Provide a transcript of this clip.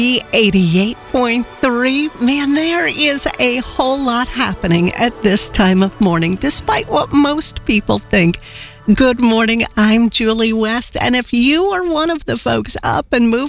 88.3. Man, there is a whole lot happening at this time of morning, despite what most people think. Good morning, I'm Julie West, and if you are one of the folks up and moving